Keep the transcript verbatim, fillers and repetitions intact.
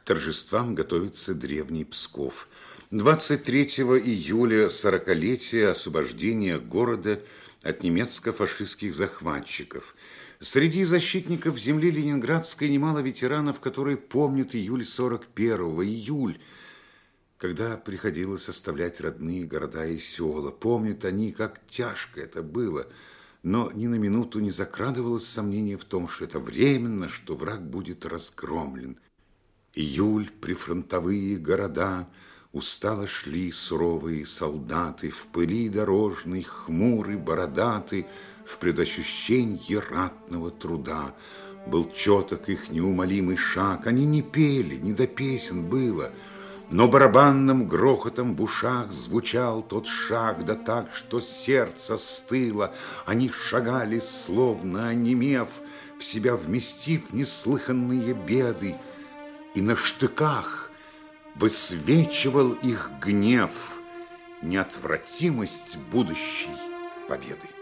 торжествам готовится древний Псков. двадцать третьего июля сорокалетие освобождения города от немецко-фашистских захватчиков. Среди защитников земли ленинградской немало ветеранов, которые помнят июль сорок первого, июль, когда приходилось оставлять родные города и села. Помнят они, как тяжко это было, но ни на минуту не закрадывалось сомнение в том, что это временно, что враг будет разгромлен. Июль, прифронтовые города, устало шли суровые солдаты, в пыли дорожной, хмуры, бородаты, в предощущении ратного труда. Был четок их неумолимый шаг, они не пели, не до песен было, но барабанным грохотом в ушах звучал тот шаг, да так, что сердце стыло. Они шагали, словно онемев, в себя вместив неслыханные беды, и на штыках высвечивал их гнев, неотвратимость будущей победы.